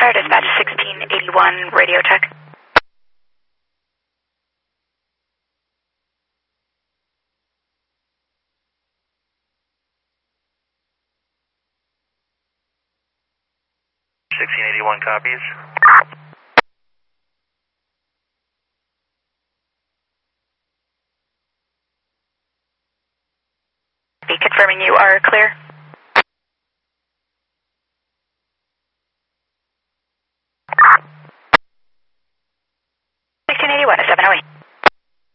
Star Dispatch 1681, radio check. Copies. Confirming you are clear.